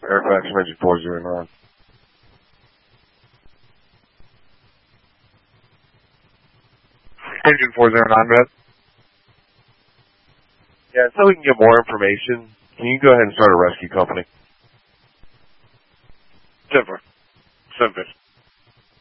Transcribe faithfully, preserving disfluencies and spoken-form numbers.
Fairfax Engine four zero nine. Engine four zero nine, Red. Yeah, so we can get more information, can you go ahead and start a rescue company? Denver. Denver.